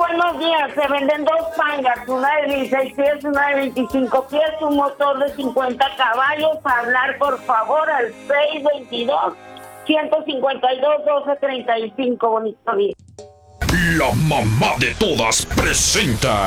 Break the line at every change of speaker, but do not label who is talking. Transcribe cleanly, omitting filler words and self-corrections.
buenos días. Se venden dos tangas, una de 16 pies, una de 25 pies, un motor de 50 caballos. Hablar, por favor, al 622-152-1235. Bonito día.
La mamá de todas presenta